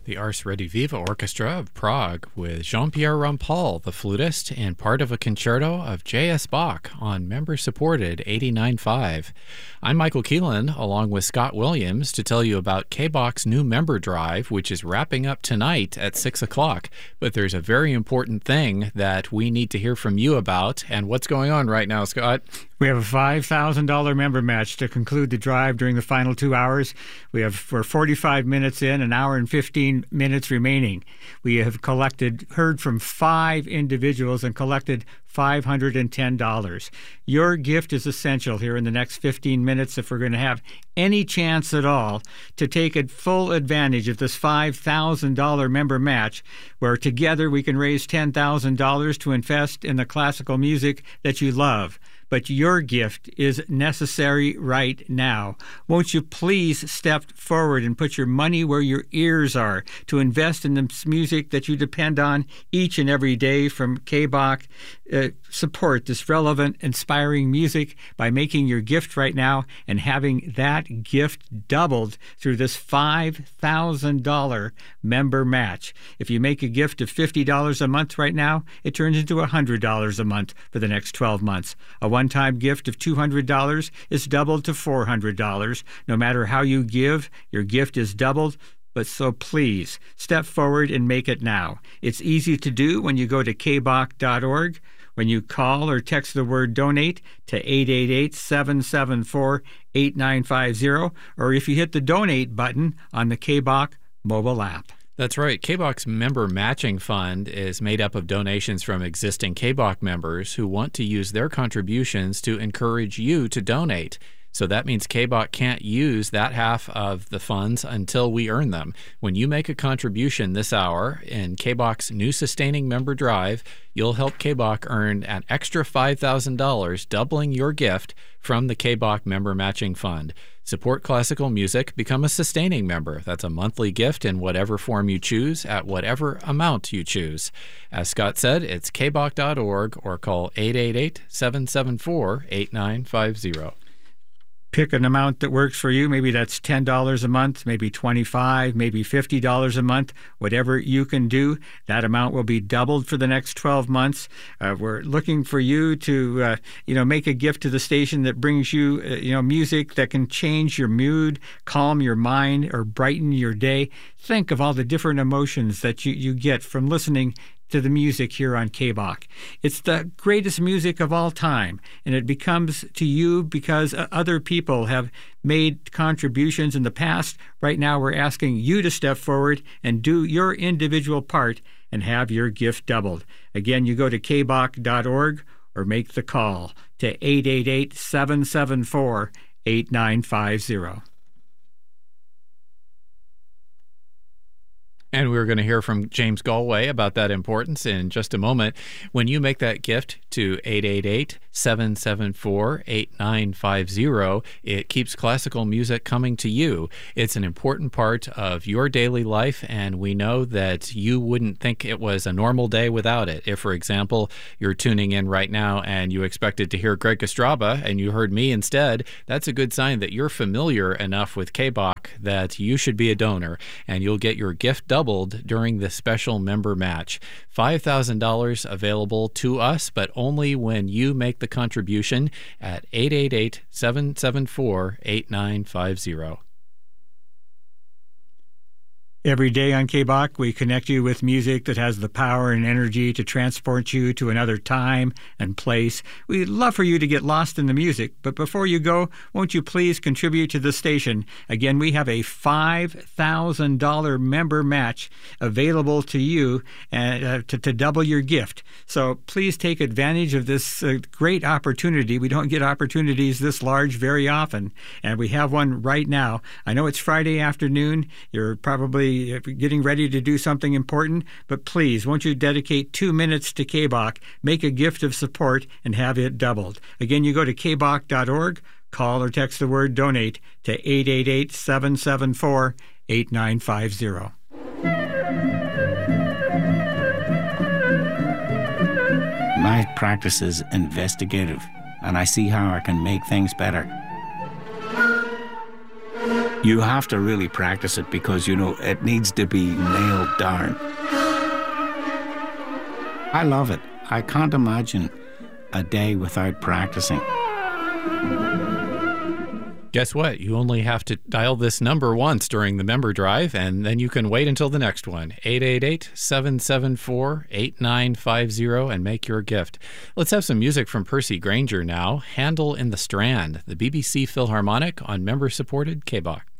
The Ars Rediviva Orchestra of Prague with Jean-Pierre Rampal, the flutist, and part of a concerto of J.S. Bach on member-supported 89.5. I'm Michael Keelan, along with Scott Williams, to tell you about K-Bach's new member drive, which is wrapping up tonight at 6 o'clock. But there's a very important thing that we need to hear from you about. And what's going on right now, Scott? We have a $5,000 member match to conclude the drive during the final 2 hours. We're 45 minutes in, an hour and 15 minutes remaining. We have heard from 5 individuals and collected $510. Your gift is essential here in the next 15 minutes if we're going to have any chance at all to take full advantage of this $5,000 member match, where together we can raise $10,000 to invest in the classical music that you love. But your gift is necessary right now. Won't you please step forward and put your money where your ears are to invest in the music that you depend on each and every day from K-Bach? Support this relevant, inspiring music by making your gift right now and having that gift doubled through this $5,000 member match. If you make a gift of $50 a month right now, it turns into $100 a month for the next 12 months. A one-time gift of $200 is doubled to $400. No matter how you give, your gift is doubled. But so please, step forward and make it now. It's easy to do when you go to kbach.org. When you call or text the word donate to 888-774-8950, or if you hit the donate button on the K-Bach mobile app. That's right. K-Bach's member matching fund is made up of donations from existing K-Bach members who want to use their contributions to encourage you to donate. So that means K-Bach can't use that half of the funds until we earn them. When you make a contribution this hour in K-Bach's new sustaining member drive, you'll help K-Bach earn an extra $5,000, doubling your gift from the K-Bach member matching fund. Support classical music, become a sustaining member. That's a monthly gift in whatever form you choose, at whatever amount you choose. As Scott said, it's kbach.org or call 888-774-8950. Pick an amount that works for you. Maybe that's $10 a month, maybe $25, maybe $50 a month. Whatever you can do, that amount will be doubled for the next 12 months. We're looking for you to, make a gift to the station that brings you, music that can change your mood, calm your mind, or brighten your day. Think of all the different emotions that you get from listening to the music here on K-Bach. It's the greatest music of all time, and it becomes to you because other people have made contributions in the past. Right now, we're asking you to step forward and do your individual part and have your gift doubled. Again, you go to kbach.org or make the call to 888-774-8950. And we're going to hear from James Galway about that importance in just a moment. When you make that gift to 888-774-8950, it keeps classical music coming to you. It's an important part of your daily life, and we know that you wouldn't think it was a normal day without it. If, for example, you're tuning in right now and you expected to hear Greg Kostraba and you heard me instead, that's a good sign that you're familiar enough with K-Bach that you should be a donor, and you'll get your gift doubled during the special member match. $5,000 available to us, but only when you make the contribution at 888-774-8950. Every day on K-Bach, we connect you with music that has the power and energy to transport you to another time and place. We'd love for you to get lost in the music, but before you go, won't you please contribute to the station? Again, we have a $5,000 member match available to you to double your gift. So please take advantage of this great opportunity. We don't get opportunities this large very often, and we have one right now. I know it's Friday afternoon. You're probably getting ready to do something important, but please, won't you dedicate 2 minutes to K-Bach, make a gift of support, and have it doubled. Again, you go to kbach.org, call or text the word donate to 888-774-8950. My practice is investigative, and I see how I can make things better. You have to really practice it because, it needs to be nailed down. I love it. I can't imagine a day without practicing. Guess what? You only have to dial this number once during the member drive, and then you can wait until the next one. 888-774-8950 and make your gift. Let's have some music from Percy Grainger now. Handel in the Strand, the BBC Philharmonic on member-supported KBOC.